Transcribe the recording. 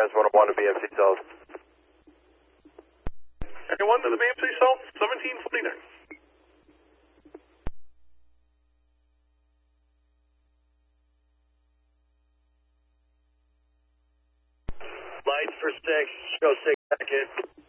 Jazz 101 to BMC South. Anyone to the BMC South, 1749. Lights for 6, show 6 seconds.